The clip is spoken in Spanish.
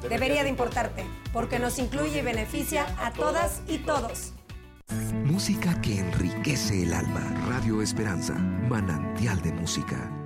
debería de importarte, porque nos incluye y beneficia a todas y todos. Música que enriquece el alma. Radio Esperanza, manantial de música.